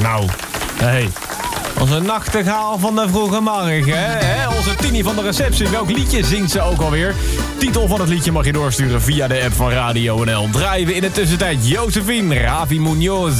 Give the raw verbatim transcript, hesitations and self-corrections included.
Nou, hey. Onze nachtegaal van de vroege morgen, hè? Onze Tini van de receptie. Welk liedje zingt ze ook alweer? Titel van het liedje mag je doorsturen via de app van Radio N L. Draaien we in de tussentijd Josephine, Ravi Munoz.